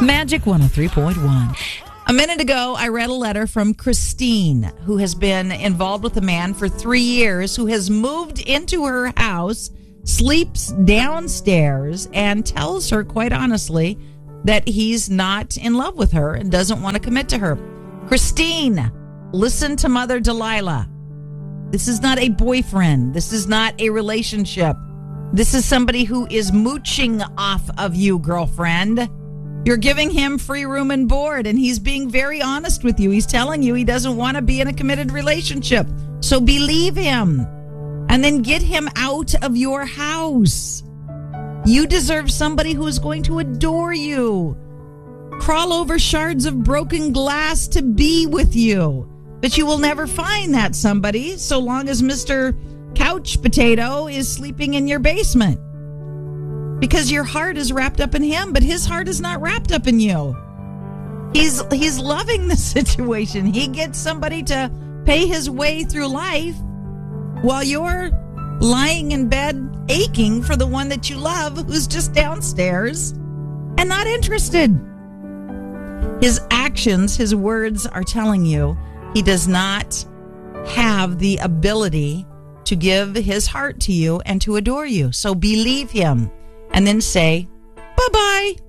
Magic 103.1. A minute ago, I read a letter from Christine, who has been involved with a man for 3 years, who has moved into her house, sleeps downstairs, and tells her, quite honestly, that he's not in love with her and doesn't want to commit to her. Christine, listen to Mother Delilah. This is not a boyfriend. This is not a relationship. This is somebody who is mooching off of you, girlfriend. You're giving him free room and board, and he's being very honest with you. He's telling you he doesn't want to be in a committed relationship. So believe him, and then get him out of your house. You deserve somebody who is going to adore you, crawl over shards of broken glass to be with you. But you will never find that somebody so long as Mr. Couch Potato is sleeping in your basement. Because your heart is wrapped up in him, but his heart is not wrapped up in you. He's loving the situation. He gets somebody to pay his way through life while you're lying in bed aching for the one that you love who's just downstairs and not interested. His actions, his words are telling you he does not have the ability to give his heart to you and to adore you. So believe him. And then say, bye-bye.